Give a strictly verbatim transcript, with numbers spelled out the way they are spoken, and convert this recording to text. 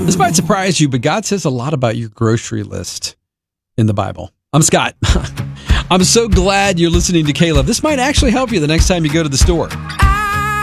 This might surprise you, but God says a lot about your grocery list in the Bible. I'm Scott. I'm so glad you're listening to Caleb. This might actually help you the next time you go to the store.